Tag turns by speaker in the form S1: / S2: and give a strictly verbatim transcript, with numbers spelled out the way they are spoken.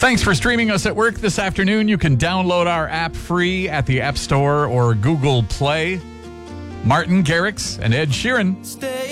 S1: Thanks for streaming us at work this afternoon. You can download our app free at the App Store or Google Play. Martin Garrix and Ed Sheeran.
S2: Stay